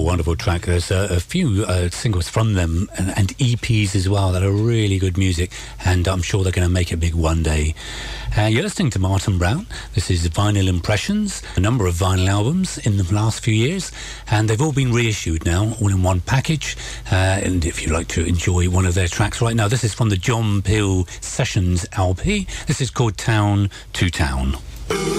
wonderful track. There's a few singles from them and EPs as well that are really good music, and I'm sure they're going to make it big one day. You're listening to Martin Brown. This is Vinyl Impressions, a number of vinyl albums in the last few years, and they've all been reissued now, all in one package. And if you'd like to enjoy one of their tracks right now, this is from the John Peel Sessions LP. This is called Town to Town.